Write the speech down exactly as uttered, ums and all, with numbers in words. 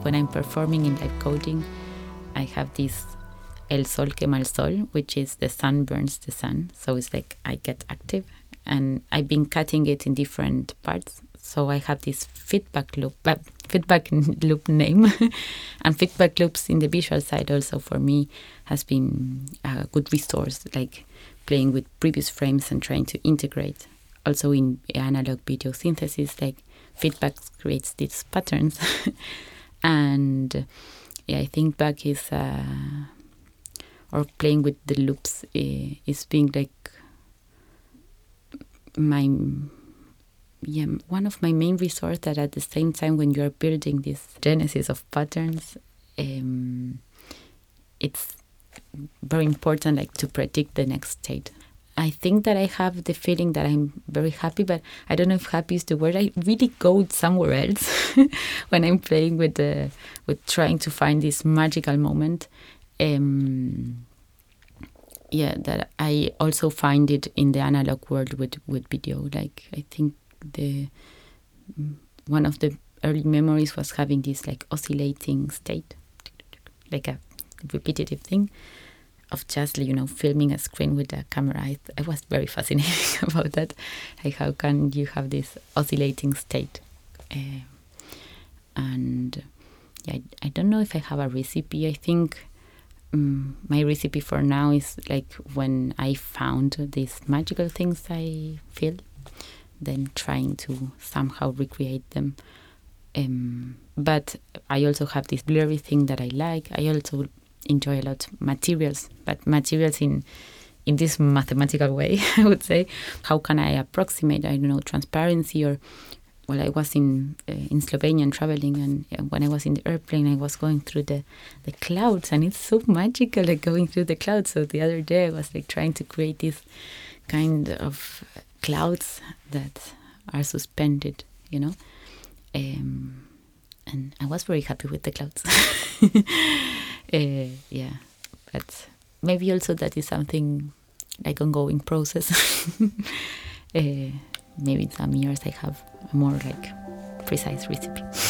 when I'm performing in live coding, I have this El Sol Quema el Sol, which is the sun burns the sun. So it's like I get active, and I've been cutting it in different parts. So I have this feedback loop, uh, feedback loop name, and feedback loops in the visual side also for me has been a good resource, like playing with previous frames and trying to integrate. Also in analog video synthesis, like feedback creates these patterns. And yeah, I think back is, uh, or playing with the loops uh, is being like my, yeah, one of my main resources, that at the same time when you're building this genesis of patterns, um, it's very important like to predict the next state. I think that I have the feeling that I'm very happy, but I don't know if happy is the word. I really go somewhere else when I'm playing with the, with trying to find this magical moment. Um, yeah, that I also find it in the analog world with, with video. Like I think the one of the early memories was having this like oscillating state, like a repetitive thing, of just, you know, filming a screen with a camera. I, I was very fascinated about that. Like, how can you have this oscillating state? Uh, and yeah, I, I don't know if I have a recipe. I think um, my recipe for now is like when I found these magical things I feel, then trying to somehow recreate them. Um, but I also have this blurry thing that I like. I also enjoy a lot materials, but materials in in this mathematical way, I would say. How can I approximate, I don't know, transparency? Or, well, I was in uh, in Slovenia traveling, and uh, when I was in the airplane, I was going through the, the clouds, and it's so magical, like going through the clouds. So the other day I was like trying to create this kind of clouds that are suspended, you know. Um, and I was very happy with the clouds. Uh, yeah, but maybe also that is something like ongoing process. uh, maybe in some years I have a more like precise recipe.